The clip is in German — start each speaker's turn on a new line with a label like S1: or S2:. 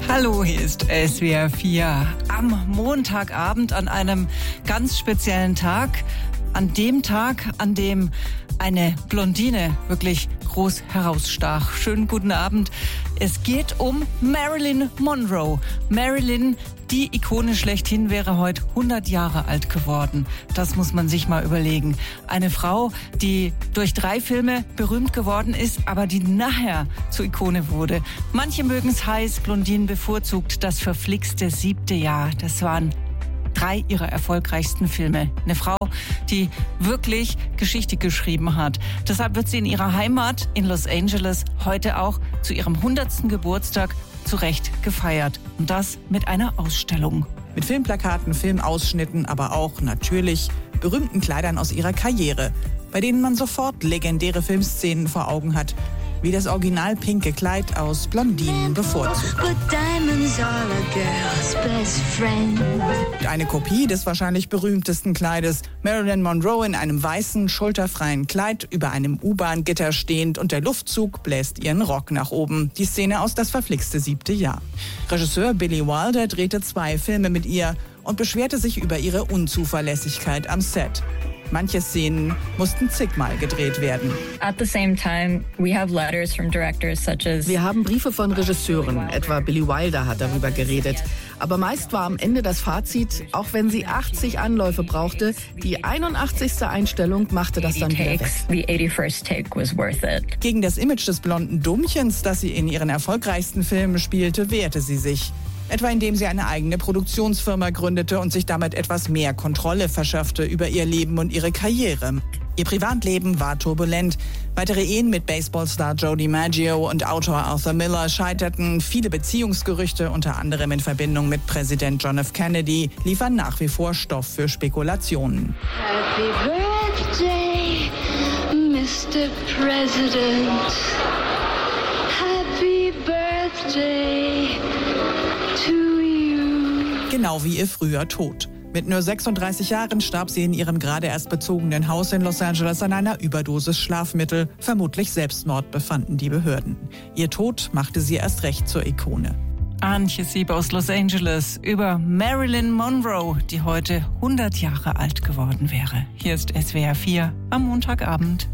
S1: Hallo, hier ist SWR 4 am Montagabend an einem ganz speziellen Tag. An dem Tag, an dem eine Blondine wirklich groß herausstach. Schönen guten Abend. Es geht um Marilyn Monroe. Marilyn, die Ikone schlechthin, wäre heute 100 Jahre alt geworden. Das muss man sich mal überlegen. Eine Frau, die durch 3 Filme berühmt geworden ist, aber die nachher zur Ikone wurde. Manche mögen es heiß, Blondinen bevorzugt das verflixte 7. Jahr. Das waren 3 ihrer erfolgreichsten Filme. Eine Frau, die wirklich Geschichte geschrieben hat. Deshalb wird sie in ihrer Heimat in Los Angeles heute auch zu ihrem 100. Geburtstag zu Recht gefeiert. Und das mit einer Ausstellung.
S2: Mit Filmplakaten, Filmausschnitten, aber auch natürlich berühmten Kleidern aus ihrer Karriere, bei denen man sofort legendäre Filmszenen vor Augen hat, wie das original pinke Kleid aus Blondinen bevorzugt. Eine Kopie des wahrscheinlich berühmtesten Kleides. Marilyn Monroe in einem weißen, schulterfreien Kleid, über einem U-Bahn-Gitter stehend und der Luftzug bläst ihren Rock nach oben. Die Szene aus Das verflixte 7. Jahr. Regisseur Billy Wilder drehte 2 Filme mit ihr und beschwerte sich über ihre Unzuverlässigkeit am Set. Manche Szenen mussten zigmal gedreht werden.
S3: Wir haben Briefe von Regisseuren, etwa Billy Wilder hat darüber geredet. Aber meist war am Ende das Fazit, auch wenn sie 80 Anläufe brauchte, die 81. Einstellung machte das dann wieder weg.
S2: Gegen das Image des blonden Dummchens, das sie in ihren erfolgreichsten Filmen spielte, wehrte sie sich. Etwa indem sie eine eigene Produktionsfirma gründete und sich damit etwas mehr Kontrolle verschaffte über ihr Leben und ihre Karriere. Ihr Privatleben war turbulent. Weitere Ehen mit Baseballstar Joe DiMaggio und Autor Arthur Miller scheiterten. Viele Beziehungsgerüchte, unter anderem in Verbindung mit Präsident John F. Kennedy, liefern nach wie vor Stoff für Spekulationen.
S4: Happy Birthday, Mr. President. Happy Birthday to you.
S2: Genau wie ihr früher Tod. Mit nur 36 Jahren starb sie in ihrem gerade erst bezogenen Haus in Los Angeles an einer Überdosis Schlafmittel. Vermutlich Selbstmord, befanden die Behörden. Ihr Tod machte sie erst recht zur Ikone.
S1: Antje Sieb aus Los Angeles über Marilyn Monroe, die heute 100 Jahre alt geworden wäre. Hier ist SWR 4 am Montagabend.